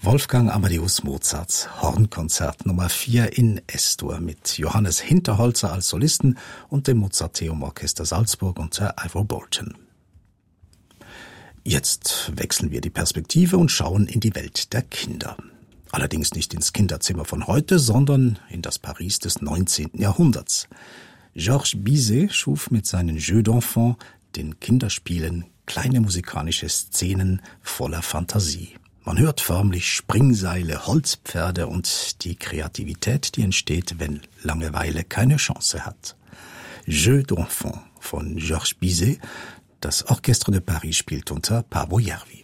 Wolfgang Amadeus Mozarts Hornkonzert Nummer 4 in S-Dur mit Johannes Hinterholzer als Solisten und dem Mozarteum Orchester Salzburg unter Ivor Bolton. Jetzt wechseln wir die Perspektive und schauen in die Welt der Kinder. Allerdings nicht ins Kinderzimmer von heute, sondern in das Paris des 19. Jahrhunderts. Georges Bizet schuf mit seinen Jeux d'enfants, den Kinderspielen, kleine musikalische Szenen voller Fantasie. Man hört förmlich Springseile, Holzpferde und die Kreativität, die entsteht, wenn Langeweile keine Chance hat. Jeux d'enfants von Georges Bizet. Das Orchestre de Paris spielt unter Paavo Järvi.